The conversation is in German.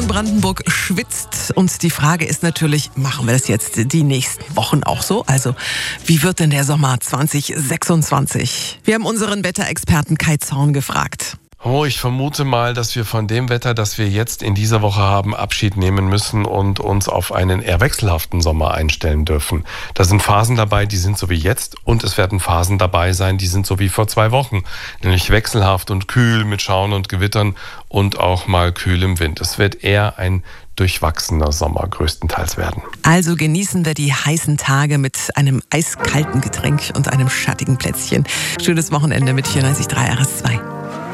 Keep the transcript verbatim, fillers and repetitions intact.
und Brandenburg schwitzt. Und die Frage ist natürlich, machen wir das jetzt die nächsten Wochen auch so? Also, wie wird denn der Sommer zwanzig sechsundzwanzig? Wir haben unseren Wetterexperten Kai Zorn gefragt. Oh, ich vermute mal, dass wir von dem Wetter, das wir jetzt in dieser Woche haben, Abschied nehmen müssen und uns auf einen eher wechselhaften Sommer einstellen dürfen. Da sind Phasen dabei, die sind so wie jetzt, und es werden Phasen dabei sein, die sind so wie vor zwei Wochen. Nämlich wechselhaft und kühl mit Schauern und Gewittern und auch mal kühlem Wind. Es wird eher ein durchwachsener Sommer größtenteils werden. Also genießen wir die heißen Tage mit einem eiskalten Getränk und einem schattigen Plätzchen. Schönes Wochenende mit vierundneunzig Komma drei R S zwei.